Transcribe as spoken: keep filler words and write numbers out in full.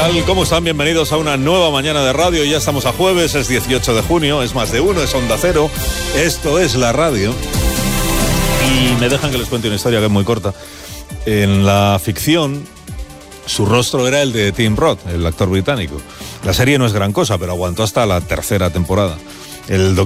tal? ¿Cómo están? Bienvenidos a una nueva mañana de radio. Ya estamos a jueves, es dieciocho de junio, es más de uno, es Onda Cero. Esto es la radio. Y me dejan que les cuente una historia que es muy corta. En la ficción, su rostro era el de Tim Roth, el actor británico. La serie no es gran cosa, pero aguantó hasta la tercera temporada. El